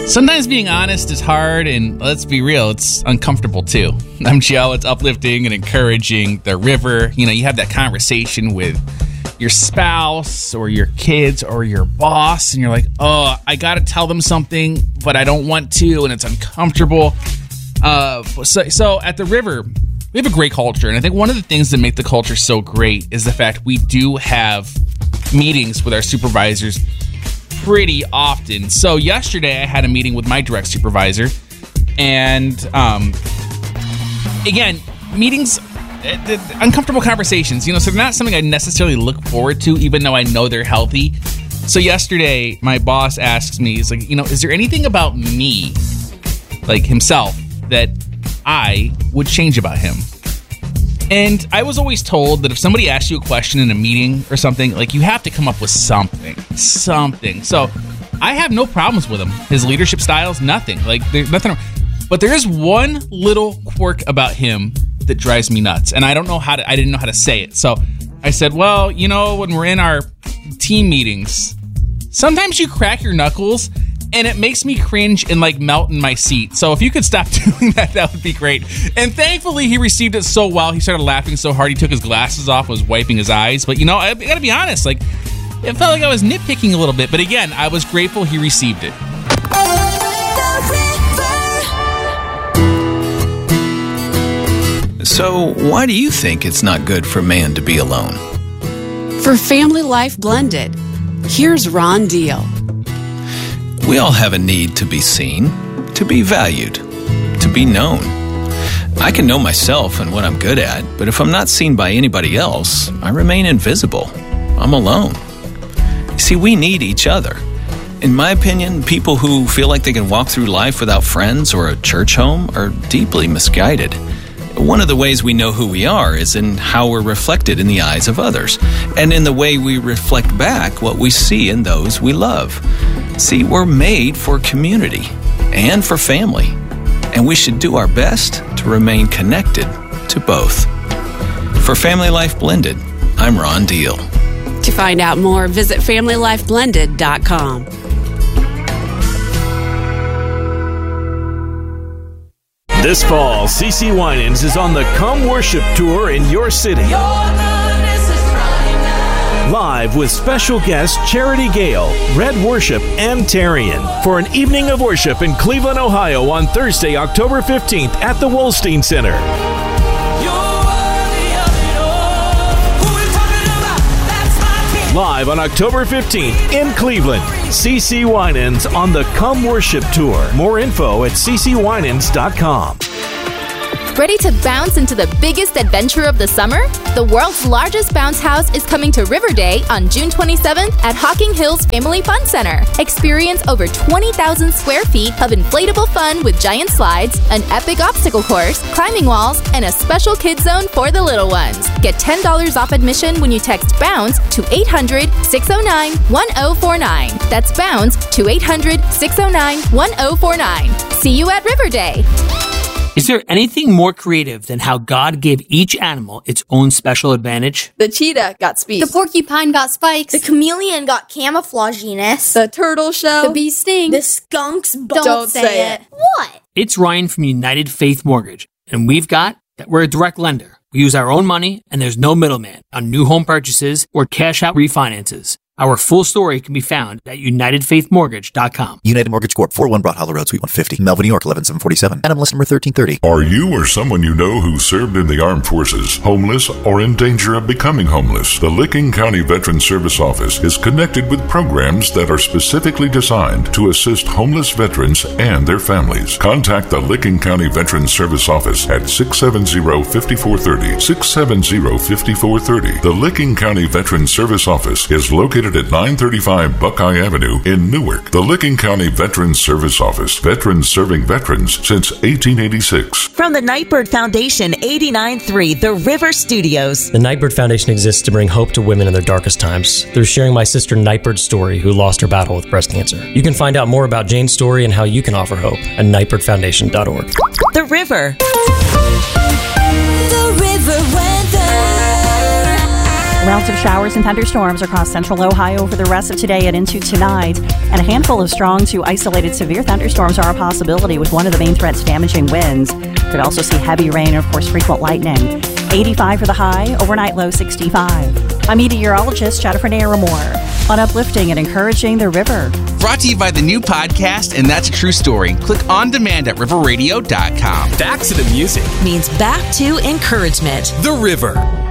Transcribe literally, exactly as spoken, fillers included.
Sometimes being honest is hard, and let's be real, it's uncomfortable too. I'm Joe, it's uplifting and encouraging. The River, you know, you have that conversation with your spouse or your kids or your boss, and you're like, oh, I got to tell them something, but I don't want to, and it's uncomfortable. Uh, so, so at the River, we have a great culture, and I think one of the things that make the culture so great is the fact we do have meetings with our supervisors pretty often. So yesterday I had a meeting with my direct supervisor, and um, again, meetings, uh, uncomfortable conversations, you know, so they're not something I necessarily look forward to, even though I know they're healthy. So yesterday, my boss asks me, he's like, you know, is there anything about me, like himself, that I would change about him? And I was always told that if somebody asks you a question in a meeting or something, like, you have to come up with something, something. So I have no problems with him. His leadership styles, nothing. Like, there's nothing. But there is one little quirk about him that drives me nuts. And I don't know how to, I didn't know how to say it. So I said, well, you know, when we're in our team meetings, sometimes you crack your knuckles and it makes me cringe and like melt in my seat. So if you could stop doing that, that would be great. And thankfully, he received it so well. He started laughing so hard, he took his glasses off, was wiping his eyes. But you know, I gotta be honest, like, it felt like I was nitpicking a little bit. But again, I was grateful he received it. So why do you think it's not good for man to be alone? For Family Life Blended, here's Ron Deal. We all have a need to be seen, to be valued, to be known. I can know myself and what I'm good at, but if I'm not seen by anybody else, I remain invisible. I'm alone. You see, we need each other. In my opinion, people who feel like they can walk through life without friends or a church home are deeply misguided. One of the ways we know who we are is in how we're reflected in the eyes of others, and in the way we reflect back what we see in those we love. See, we're made for community and for family, and we should do our best to remain connected to both. For Family Life Blended, I'm Ron Deal. To find out more, visit family life blended dot com. This fall, C C Winans is on the Come Worship Tour in your city. Live with special guests Charity Gale, Red Worship, and Tarian for an evening of worship in Cleveland, Ohio on Thursday, October fifteenth at the Wolstein Center. Live on October fifteenth in Cleveland, C C Winans on the Come Worship Tour. More info at c c winans dot com. Ready to bounce into the biggest adventure of the summer? The world's largest bounce house is coming to River Day on June twenty-seventh at Hocking Hills Family Fun Center. Experience over twenty thousand square feet of inflatable fun with giant slides, an epic obstacle course, climbing walls, and a special kids zone for the little ones. Get ten dollars off admission when you text BOUNCE to eight hundred, six oh nine, one oh four nine. That's BOUNCE to eight hundred, six oh nine, one oh four nine. See you at River Day. Is there anything more creative than how God gave each animal its own special advantage? The cheetah got speed. The porcupine got spikes. The chameleon got camouflaginess. The turtle shell. The bee sting. The skunks don't, don't say, say it. it. What? It's Ryan from United Faith Mortgage, and we've got that we're a direct lender. We use our own money, and there's no middleman on new home purchases or cash-out refinances. Our full story can be found at united faith mortgage dot com. United Mortgage Corp, four oh one Broad Hollow Road, Suite one fifty, Melville, New York, eleven seven forty-seven. N M L S number thirteen thirty. Are you or someone you know who served in the armed forces homeless or in danger of becoming homeless? The Licking County Veterans Service Office is connected with programs that are specifically designed to assist homeless veterans and their families. Contact the Licking County Veterans Service Office at six seven zero, five four three zero, six seven zero, five four three zero. The Licking County Veterans Service Office is located at nine thirty-five Buckeye Avenue in Newark. The Licking County Veterans Service Office. Veterans serving veterans since eighteen eighty-six. From the Nightbird Foundation, eighty-nine point three, The River Studios. The Nightbird Foundation exists to bring hope to women in their darkest times through sharing my sister Nightbird's story, who lost her battle with breast cancer. You can find out more about Jane's story and how you can offer hope at nightbird foundation dot org. The River. The River Weather. Relative showers and thunderstorms across central Ohio for the rest of today and into tonight. And a handful of strong to isolated severe thunderstorms are a possibility, with one of the main threats damaging winds. Could also see heavy rain and, of course, frequent lightning. eighty-five for the high, overnight low sixty-five. I'm meteorologist Jennifer Naramore on uplifting and encouraging the river. Brought to you by the new podcast, And That's a True Story. Click on demand at river radio dot com. Back to the music means back to encouragement. The River.